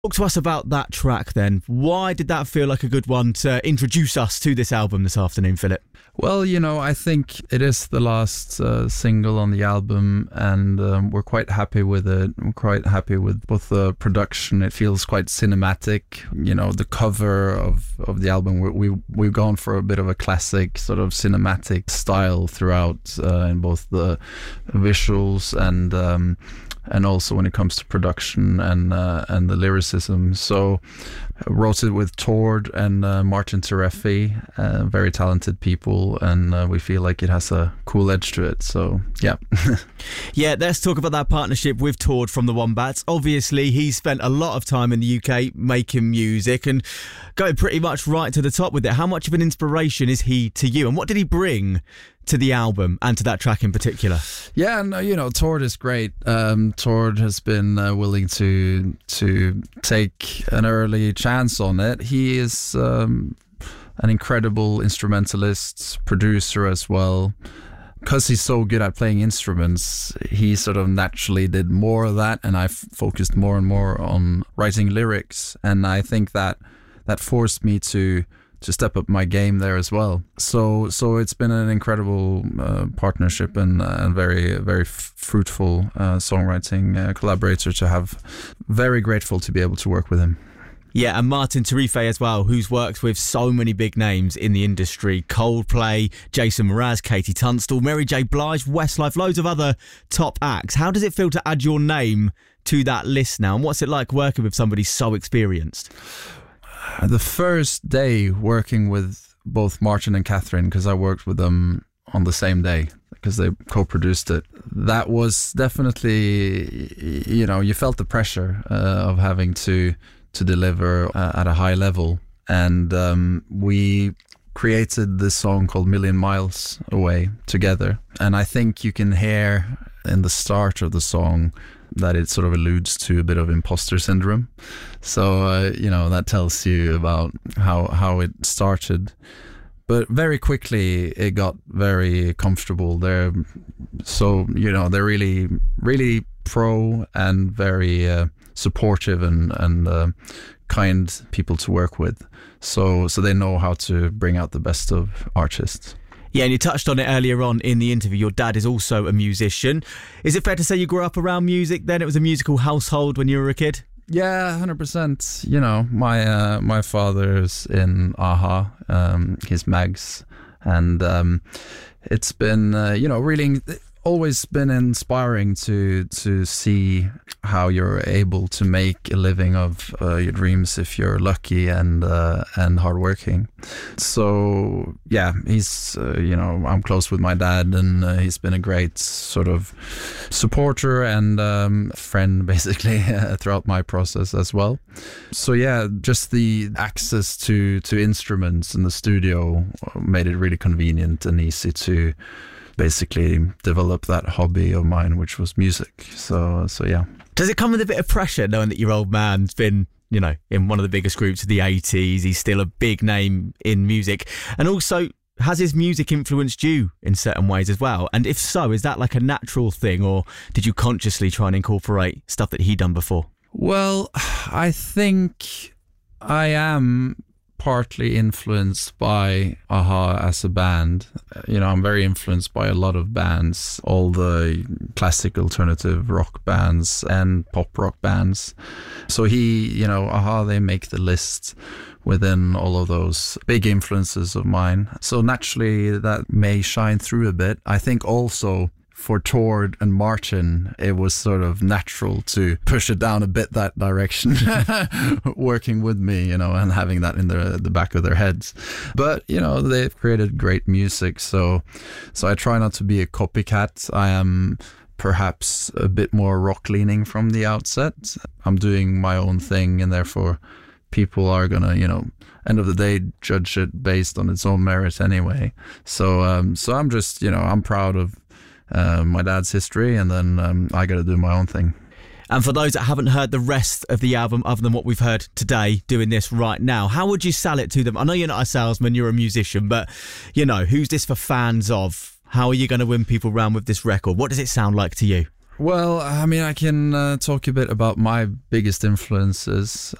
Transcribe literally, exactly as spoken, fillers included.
Talk to us about that track then. Why did that feel like a good one to introduce us to this album this afternoon, Philip? Well, you know, I think it is the last uh, single on the album, and um, we're quite happy with it. We're quite happy with both the production. It feels quite cinematic. You know, the cover of, of the album, we, we, we've gone for a bit of a classic sort of cinematic style throughout uh, in both the visuals and... Um, and also when it comes to production and uh, and the lyricism. So I wrote it with Tord and uh, Martin Terefi, uh, very talented people, and uh, we feel like it has a cool edge to it. So yeah. Yeah, let's talk about that partnership with Tord from the Wombats. Obviously, he spent a lot of time in the U K making music and going pretty much right to the top with it. How much of an inspiration is he to you, and what did he bring to the album and to that track in particular? Yeah, and you know, Tord is great. Um, Tord has been uh, willing to to take an early chance on it. He is um, an incredible instrumentalist, producer as well. Because he's so good at playing instruments, he sort of naturally did more of that, and I f- focused more and more on writing lyrics. And I think that that forced me to to step up my game there as well. So so it's been an incredible uh, partnership and uh, very, very f- fruitful uh, songwriting uh, collaborator to have. Very grateful to be able to work with him. Yeah, and Martin Terefi as well, who's worked with so many big names in the industry. Coldplay, Jason Mraz, Katie Tunstall, Mary J. Blige, Westlife, loads of other top acts. How does it feel to add your name to that list now? And what's it like working with somebody so experienced? The first day working with both Martin and Catherine, because I worked with them on the same day, because they co-produced it, that was definitely, you know, you felt the pressure uh, of having to to deliver uh, at a high level. And um, we created this song called Million Miles Away together. And I think you can hear in the start of the song that it sort of alludes to a bit of imposter syndrome. So, uh, you know, that tells you about how, how it started. But very quickly it got very comfortable. They're so, you know, they're really, really pro and very uh, supportive and, and uh, kind people to work with. So, so they know how to bring out the best of artists. Yeah, and you touched on it earlier on in the interview. Your dad is also a musician. Is it fair to say you grew up around music then? It was a musical household when you were a kid? Yeah, one hundred percent. You know, my uh, my father's in a-ha, um, he's Mags, and um, it's been, uh, you know, really always been inspiring to to see how you're able to make a living of uh, your dreams if you're lucky and uh, and hardworking. So yeah, he's uh, you know, I'm close with my dad, and uh, he's been a great sort of supporter and um, friend basically uh, throughout my process as well. So yeah, just the access to to instruments in the studio made it really convenient and easy to basically develop that hobby of mine, which was music. So so yeah. Does it come with a bit of pressure knowing that your old man's been, you know, in one of the biggest groups of the eighties? He's still a big name in music. And also, has his music influenced you in certain ways as well? And if so, is that like a natural thing, or did you consciously try and incorporate stuff that he'd done before? Well, I think I am partly influenced by a-ha as a band. You know, I'm very influenced by a lot of bands, all the classic alternative rock bands and pop rock bands. So he, you know, a-ha, they make the list within all of those big influences of mine. So naturally that may shine through a bit. I think also for Tord and Martin, it was sort of natural to push it down a bit that direction, working with me, you know, and having that in the the back of their heads. But, you know, they've created great music, so so I try not to be a copycat. I am perhaps a bit more rock leaning from the outset. I'm doing my own thing, and therefore people are gonna, you know, end of the day, judge it based on its own merit anyway. So um, so I'm just, you know, I'm proud of Uh, my dad's history, and then um, I got to do my own thing. And for those that haven't heard the rest of the album other than what we've heard today, doing this right now, how would you sell it to them? I know you're not a salesman, you're a musician, but, you know, who's this for fans of? How are you going to win people round with this record? What does it sound like to you? Well, I mean, I can uh, talk a bit about my biggest influences.